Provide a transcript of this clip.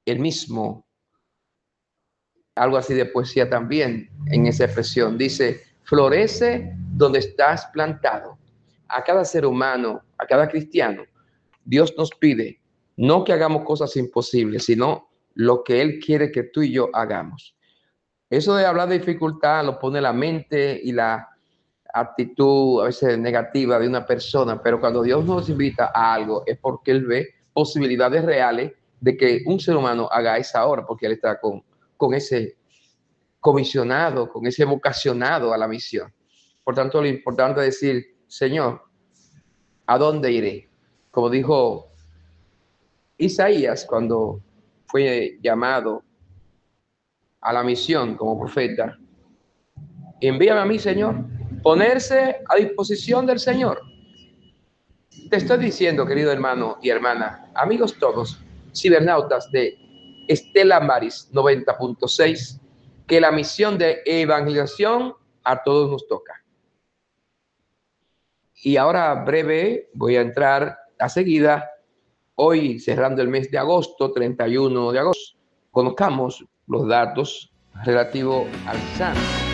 el mismo, algo así de poesía también en esa expresión. Dice, florece donde estás plantado. A cada ser humano, a cada cristiano, Dios nos pide no que hagamos cosas imposibles, sino lo que Él quiere que tú y yo hagamos. Eso de hablar de dificultad lo pone la mente y la actitud a veces negativa de una persona, pero cuando Dios nos invita a algo es porque Él ve posibilidades reales de que un ser humano haga esa obra, porque Él está con ese comisionado, con ese vocacionado a la misión. Por tanto, lo importante es decir, Señor, ¿a dónde iré? Como dijo Isaías cuando fue llamado a la misión como profeta, envíame a mí, Señor, ponerse a disposición del Señor. Te estoy diciendo, querido hermano y hermana, amigos todos, cibernautas de Estela Maris 90.6, que la misión de evangelización a todos nos toca. Y ahora breve voy a entrar a seguida, hoy cerrando el mes de agosto, 31 de agosto, conozcamos los datos relativos al SAN.